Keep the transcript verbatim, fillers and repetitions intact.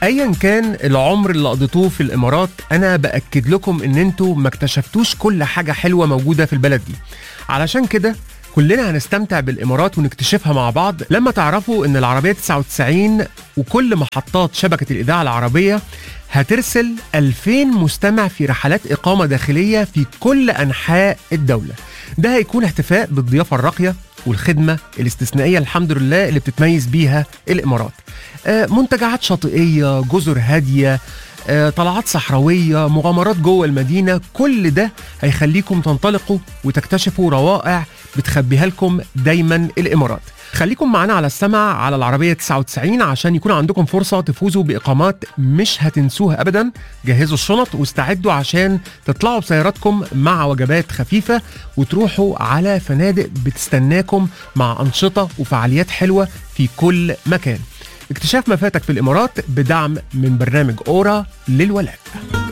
ايا كان العمر اللي قضيتوه في الامارات، انا باكد لكم ان انتوا ما اكتشفتوش كل حاجه حلوه موجوده في البلد دي. علشان كده كلنا هنستمتع بالامارات ونكتشفها مع بعض لما تعرفوا ان العربيه تسعة وتسعين وكل محطات شبكه الاذاعه العربيه هترسل ألفين مستمع في رحلات اقامه داخليه في كل انحاء الدوله. ده هيكون احتفاء بالضيافه الراقيه والخدمه الاستثنائيه الحمد لله اللي بتتميز بيها الامارات. آه منتجعات شاطئيه، جزر هاديه، آه طلعات صحراويه، مغامرات جوه المدينه، كل ده هيخليكم تنطلقوا وتكتشفوا روائع بتخبيها لكم دايما الامارات. خليكم معنا على السمع على العربية تسعة وتسعين عشان يكون عندكم فرصة تفوزوا بإقامات مش هتنسوها أبدا. جهزوا الشنط واستعدوا عشان تطلعوا بسياراتكم مع وجبات خفيفة وتروحوا على فنادق بتستناكم مع أنشطة وفعاليات حلوة في كل مكان. اكتشاف ما فاتك في الإمارات بدعم من برنامج أورا للولاء.